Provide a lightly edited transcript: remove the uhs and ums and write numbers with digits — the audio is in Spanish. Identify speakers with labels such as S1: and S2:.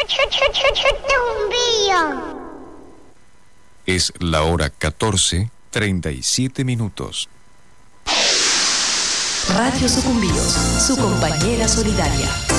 S1: Es la hora 14:37.
S2: Radio Sucumbíos, su compañera solidaria.